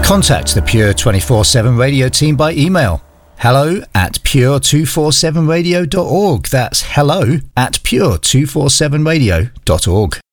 Contact the Pure 24/7 Radio team by email. hello@pure247radio.org. That's hello@pure247radio.org.